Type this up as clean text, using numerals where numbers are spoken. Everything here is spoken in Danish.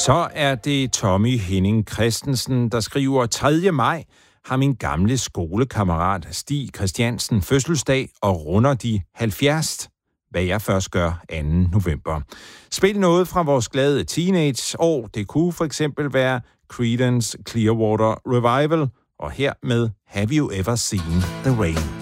Så er det Tommy Henning Christensen, der skriver 3. maj har min gamle skolekammerat Stig Christiansen fødselsdag og runder de 70, hvad jeg først gør 2. november. Spil noget fra vores glade teenageår. Det kunne for eksempel være Creedence Clearwater Revival, og her med Have You Ever Seen the Rain?